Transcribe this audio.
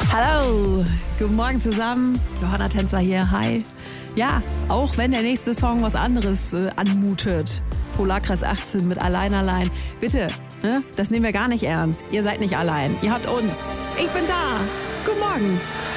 Hallo, guten Morgen zusammen. Johanna Tänzer hier, hi. Ja, auch wenn der nächste Song was anderes anmutet. Polarkreis 18 mit Allein. Bitte, ne? Das nehmen wir gar nicht ernst. Ihr seid nicht allein. Ihr habt uns. Ich bin da. Guten Morgen.